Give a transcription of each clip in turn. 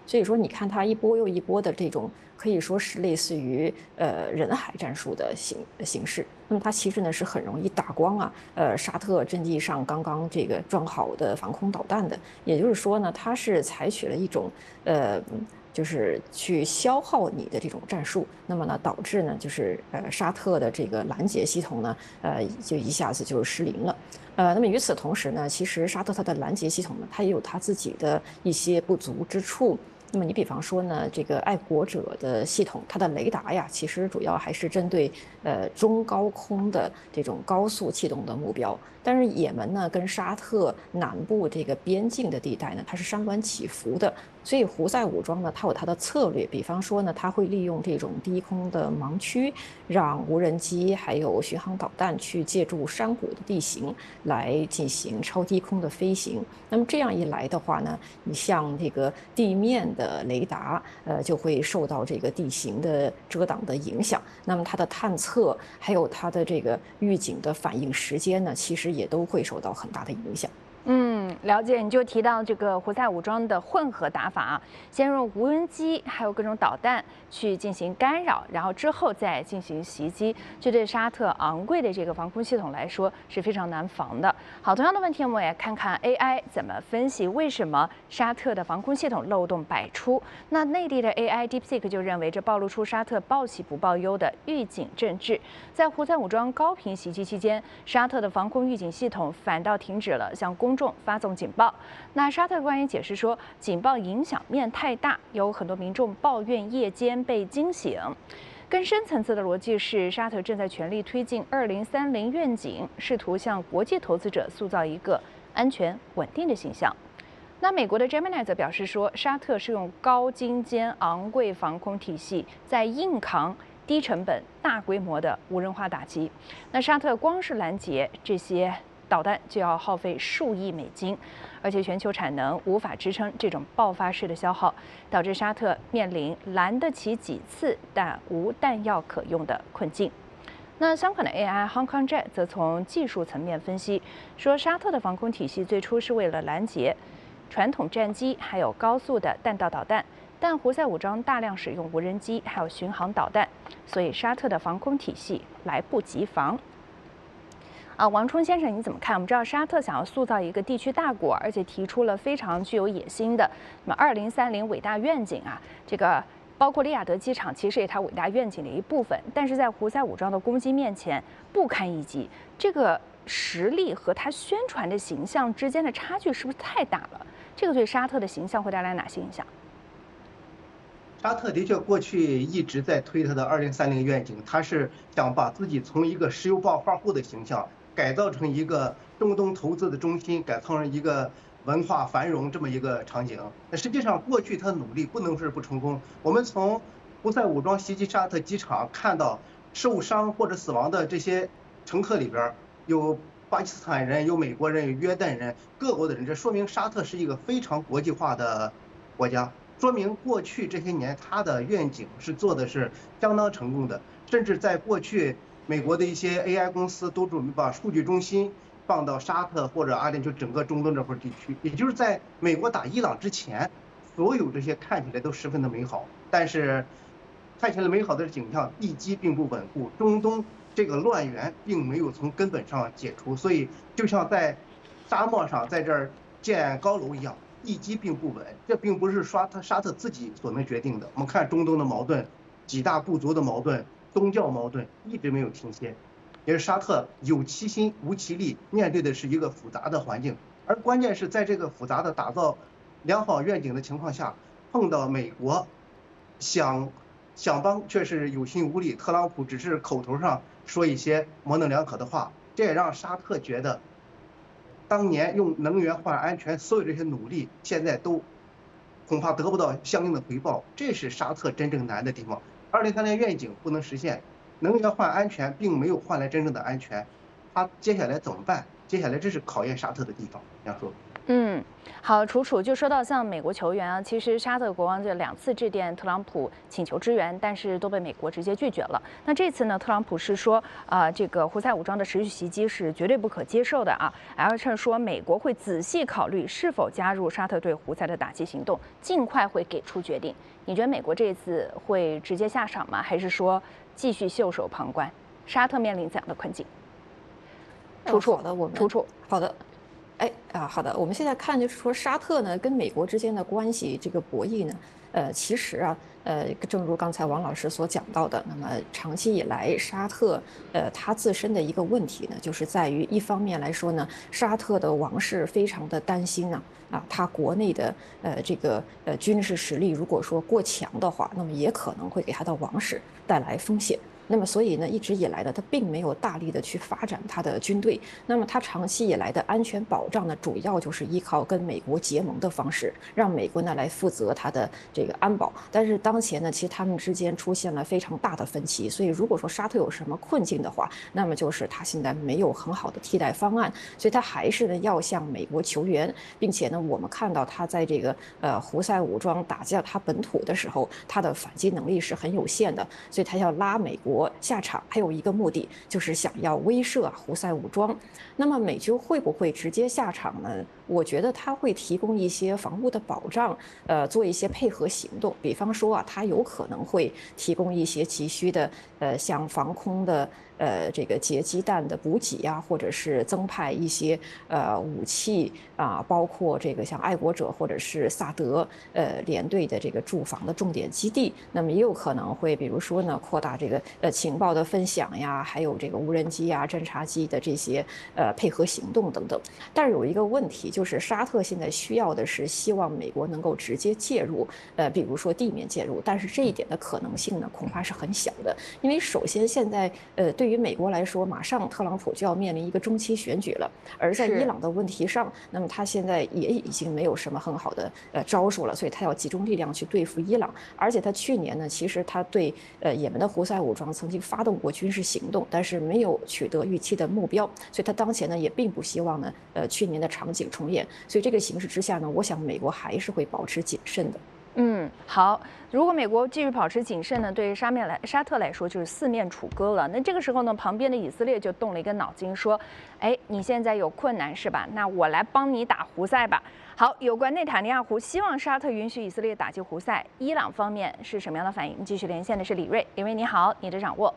所以说，你看它一波又一波的这种，可以说是类似于人海战术的形式。那么它其实呢是很容易打光啊，沙特阵地上刚刚这个装好的防空导弹的，也就是说呢，它是采取了一种就是去消耗你的这种战术，那么呢导致呢就是沙特的这个拦截系统呢就一下子就失灵了。那么与此同时呢，其实沙特它的拦截系统呢，它也有它自己的一些不足之处。那么你比方说呢，这个爱国者的系统，它的雷达呀，其实主要还是针对中高空的这种高速气动的目标。但是也门呢，跟沙特南部这个边境的地带呢，它是山峦起伏的，所以胡塞武装呢，它有它的策略。比方说呢，它会利用这种低空的盲区，让无人机还有巡航导弹去借助山谷的地形来进行超低空的飞行。那么这样一来的话呢，你像这个地面的雷达，就会受到这个地形的遮挡的影响。那么它的探测还有它的这个预警的反应时间呢，其实也都会受到很大的影响。 了解。你就提到这个胡塞武装的混合打法啊，先用无人机还有各种导弹去进行干扰，然后之后再进行袭击，这对沙特昂贵的这个防空系统来说是非常难防的。好，同样的问题，我们也看看 AI 怎么分析为什么沙特的防空系统漏洞百出。那内地的 AI DeepSeek 就认为，这暴露出沙特报喜不报忧的预警政治。在胡塞武装高频袭击期间，沙特的防空预警系统反倒停止了向公众发送警报。那沙特官员解释说，警报影响面太大，有很多民众抱怨夜间被惊醒。更深层次的逻辑是，沙特正在全力推进2030愿景，试图向国际投资者塑造一个安全稳定的形象。那美国的 Gemini 则表示说，沙特是用高精尖、昂贵防空体系在硬扛低成本、大规模的无人化打击。那沙特光是拦截这些导弹就要耗费数亿美金，而且全球产能无法支撑这种爆发式的消耗，导致沙特面临拦得起几次但无弹药可用的困境。那相反的 AI Hong Kong Jet 则从技术层面分析，说沙特的防空体系最初是为了拦截传统战机还有高速的弹道导弹，但胡塞武装大量使用无人机还有巡航导弹，所以沙特的防空体系来不及防。王冲先生，你怎么看？我们知道沙特想要塑造一个地区大国，而且提出了非常具有野心的那么2030伟大愿景啊，这个包括利雅得机场其实也是它伟大愿景的一部分，但是在胡塞武装的攻击面前不堪一击，这个实力和它宣传的形象之间的差距是不是太大了？这个对沙特的形象会带来哪些影响？ 沙特的确过去一直在推他的2030愿景，他是想把自己从一个石油暴发户的形象改造成一个中东投资的中心，改造成一个文化繁荣这么一个场景。那实际上过去他的努力不能说是不成功。我们从胡塞武装袭击沙特机场看到受伤或者死亡的这些乘客里边，有巴基斯坦人，有美国人，有约旦人，各国的人，这说明沙特是一个非常国际化的国家。说明过去这些年他的愿景是做的是相当成功的，甚至在过去美国的一些 AI 公司都准备把数据中心放到沙特或者阿联酋整个中东这块地区，也就是在美国打伊朗之前，所有这些看起来都十分的美好，但是看起来美好的景象地基并不稳固，中东这个乱源并没有从根本上解除，所以就像在沙漠上在这儿建高楼一样。地基并不稳，这并不是沙特自己所能决定的。我们看中东的矛盾，几大部族的矛盾，宗教矛盾一直没有停歇，也是沙特有其心无其力，面对的是一个复杂的环境。而关键是在这个复杂的打造良好愿景的情况下，碰到美国想帮却是有心无力，特朗普只是口头上说一些模棱两可的话，这也让沙特觉得。当年用能源换安全，所有这些努力，现在都恐怕得不到相应的回报，这是沙特真正难的地方。2030愿景不能实现，能源换安全并没有换来真正的安全，他接下来怎么办？接下来这是考验沙特的地方。杨叔。 好，楚就说到像美国球员啊，其实沙特国王这2次致电特朗普请求支援，但是都被美国直接拒绝了。那这次呢，特朗普是说，这个胡塞武装的持续袭击是绝对不可接受的啊，而且说美国会仔细考虑是否加入沙特对胡塞的打击行动，尽快会给出决定。你觉得美国这次会直接下场吗？还是说继续袖手旁观？沙特面临怎样的困境？ 好的，好的。好的，我们现在看就是说，沙特呢跟美国之间的关系这个博弈呢，其实啊，正如刚才王老师所讲到的，那么长期以来，沙特它自身的一个问题呢，就是在于一方面来说呢，沙特的王室非常的担心呢，它国内的这个军事实力如果说过强的话，那么也可能会给它的王室带来风险。那么，所以呢，一直以来呢，他并没有大力的去发展他的军队。那么，他长期以来的安全保障呢，主要就是依靠跟美国结盟的方式，让美国呢来负责他的这个安保。但是当前呢，其实他们之间出现了非常大的分歧。所以，如果说沙特有什么困境的话，那么就是他现在没有很好的替代方案，所以他还是呢要向美国求援，并且呢，我们看到他在这个胡塞武装打击到他本土的时候，他的反击能力是很有限的，所以他要拉美国下场，还有一个目的就是想要威慑胡塞武装。那么美军会不会直接下场呢？我觉得他会提供一些防务的保障，做一些配合行动。比方说他有可能会提供一些急需的，像防空的。这个截击弹的补给啊，或者是增派一些武器啊，包括这个像爱国者或者是萨德联队的这个驻防的重点基地。那么也有可能会，比如说呢，扩大这个情报的分享呀，还有这个无人机啊、侦察机的这些配合行动等等。但是有一个问题，就是沙特现在需要的是希望美国能够直接介入，比如说地面介入，但是这一点的可能性呢，恐怕是很小的，因为首先现在对于美国来说，马上特朗普就要面临一个中期选举了，而在伊朗的问题上，那么他现在也已经没有什么很好的招数了，所以他要集中力量去对付伊朗。而且他去年呢，其实他对也门的胡塞武装曾经发动过军事行动，但是没有取得预期的目标，所以他当前呢也并不希望呢去年的场景重演。所以这个形势之下呢，我想美国还是会保持谨慎的。 好。如果美国继续保持谨慎呢，对于沙特来说就是四面楚歌了。那这个时候呢，旁边的以色列就动了一个脑筋，说：“哎，你现在有困难是吧？那我来帮你打胡塞吧。”好，有关内塔尼亚胡希望沙特允许以色列打击胡塞，伊朗方面是什么样的反应？继续连线的是李锐，李锐你好，你的掌握。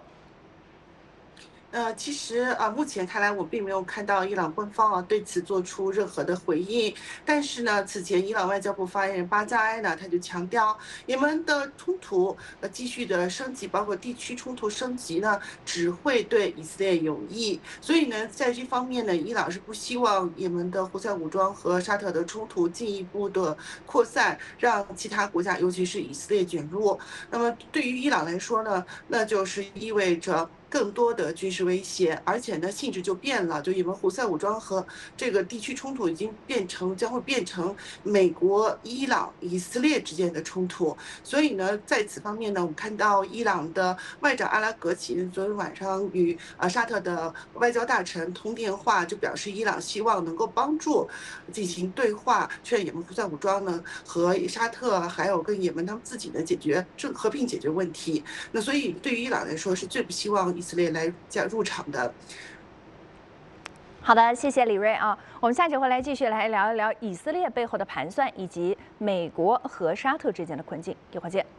其实目前看来我并没有看到伊朗官方对此做出任何的回应。但是呢，此前伊朗外交部发言人巴扎埃呢，他就强调，也门的冲突继续的升级，包括地区冲突升级呢，只会对以色列有益。所以呢，在这方面呢，伊朗是不希望也门的胡塞武装和沙特的冲突进一步的扩散，让其他国家，尤其是以色列卷入。那么对于伊朗来说呢，那就是意味着更多的军事威胁，而且呢性质就变了，就也门胡塞武装和这个地区冲突已经将会变成美国、伊朗、以色列之间的冲突。所以呢，在此方面呢，我们看到伊朗的外长阿拉格齐昨天晚上与沙特的外交大臣通电话，就表示伊朗希望能够帮助进行对话，劝也门胡塞武装呢和沙特还有跟也门他们自己的和平解决问题。那所以对于伊朗来说，是最不希望以色列来入场的。 好的，谢谢李锐啊。我们下节回来继续来聊一聊以色列背后的盘算，以及美国和沙特之间的困境。一会儿见。